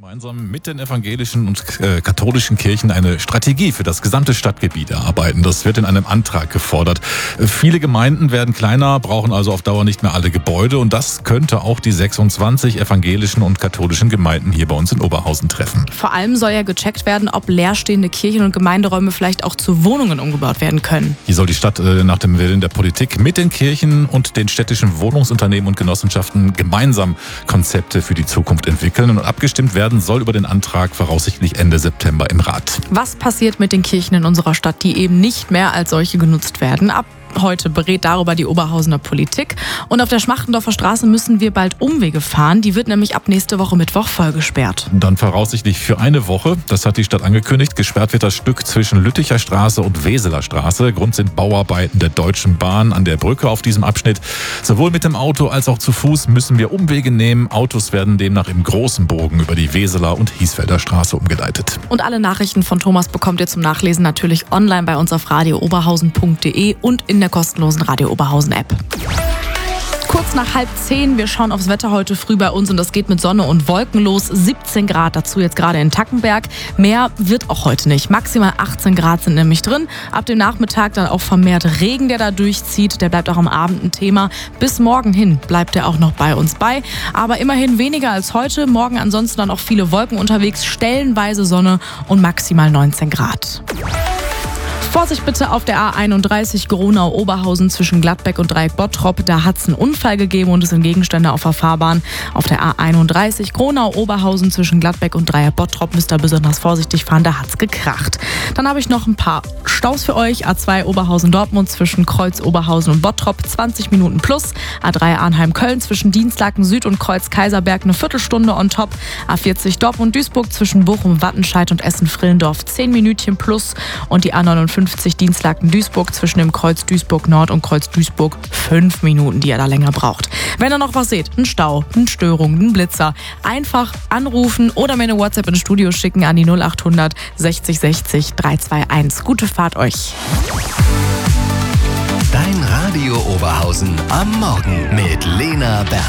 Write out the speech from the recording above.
Gemeinsam mit den evangelischen und katholischen Kirchen eine Strategie für das gesamte Stadtgebiet erarbeiten. Das wird in einem Antrag gefordert. Viele Gemeinden werden kleiner, brauchen also auf Dauer nicht mehr alle Gebäude und das könnte auch die 26 evangelischen und katholischen Gemeinden hier bei uns in Oberhausen treffen. Vor allem soll ja gecheckt werden, ob leerstehende Kirchen- und Gemeinderäume vielleicht auch zu Wohnungen umgebaut werden können. Hier soll die Stadt nach dem Willen der Politik mit den Kirchen und den städtischen Wohnungsunternehmen und Genossenschaften gemeinsam Konzepte für die Zukunft entwickeln und abgestimmt werden soll über den Antrag voraussichtlich Ende September im Rat. Was passiert mit den Kirchen in unserer Stadt, die eben nicht mehr als solche genutzt werden? Ab heute berät darüber die Oberhausener Politik. Und auf der Schmachtendorfer Straße müssen wir bald Umwege fahren. Die wird nämlich ab nächste Woche Mittwoch voll gesperrt. Dann voraussichtlich für eine Woche. Das hat die Stadt angekündigt. Gesperrt wird das Stück zwischen Lütticher Straße und Weseler Straße. Grund sind Bauarbeiten der Deutschen Bahn an der Brücke auf diesem Abschnitt. Sowohl mit dem Auto als auch zu Fuß müssen wir Umwege nehmen. Autos werden demnach im großen Bogen über die Weseler und Hiesfelder Straße umgeleitet. Und alle Nachrichten von Thomas bekommt ihr zum Nachlesen natürlich online bei uns auf radiooberhausen.de und in der kostenlosen Radio Oberhausen App. Kurz nach 9:30, wir schauen aufs Wetter heute früh bei uns und das geht mit Sonne und Wolken los. 17 Grad dazu jetzt gerade in Tackenberg. Mehr wird auch heute nicht. Maximal 18 Grad sind nämlich drin. Ab dem Nachmittag dann auch vermehrt Regen, der da durchzieht. Der bleibt auch am Abend ein Thema. Bis morgen hin bleibt er auch noch bei uns bei. Aber immerhin weniger als heute. Morgen ansonsten dann auch viele Wolken unterwegs, stellenweise Sonne und maximal 19 Grad. Vorsicht bitte auf der A31 Gronau-Oberhausen zwischen Gladbeck und Dreieck-Bottrop. Da hat es einen Unfall gegeben und es sind Gegenstände auf der Fahrbahn. Auf der A31 Gronau-Oberhausen zwischen Gladbeck und Dreieck-Bottrop müsst ihr besonders vorsichtig fahren, da hat es gekracht. Dann habe ich noch ein paar Staus für euch. A2 Oberhausen-Dortmund zwischen Kreuz Oberhausen und Bottrop 20 Minuten plus. A3 Arnheim-Köln zwischen Dienstlaken Süd und Kreuz Kaiserberg eine Viertelstunde on top. A40 Dortmund-Duisburg zwischen Bochum, Wattenscheid und Essen-Frillendorf 10 Minütchen plus. Und die A59 Dienstlaken-Duisburg zwischen dem Kreuz Duisburg-Nord und Kreuz Duisburg 5 Minuten, die ihr da länger braucht. Wenn ihr noch was seht, einen Stau, eine Störung, einen Blitzer, einfach anrufen oder mir eine WhatsApp ins Studio schicken an die 0800 60 60 321. Gute Fahrt euch. Dein Radio Oberhausen am Morgen mit Lena Berg.